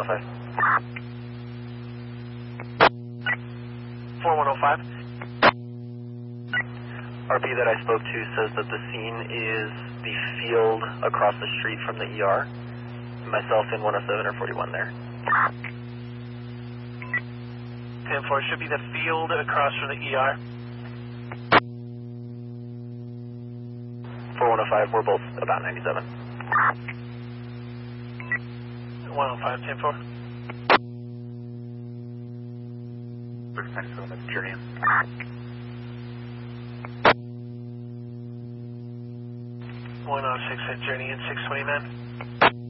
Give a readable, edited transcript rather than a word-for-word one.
4105. 4105. RP that I spoke to says that the scene is the field across the street from the ER. Myself in 107 or 41 there. 10-4, should be the field across from the ER. 4105, we're both about 97. 105, 10-4. Thanks for the journey. 106 at Journey in 620 men.